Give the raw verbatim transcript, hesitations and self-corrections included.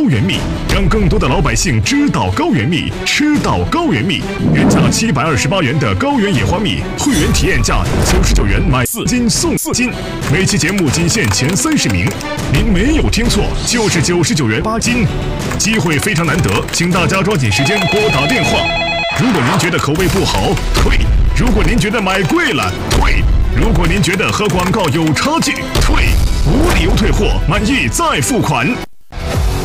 原蜜，让更多的老百姓知道高原蜜，吃到高原蜜。原价七百二十八元的高原野花蜜，会员体验价九十九元买四斤送四斤。每期节目仅限前三十名，您没有听错，就是九十九元八斤。机会非常难得，请大家抓紧时间拨打电话。如果您觉得口味不好，退；如果您觉得买贵了，退；如果您觉得和广告有差距，退。无理由退货，满意再付款。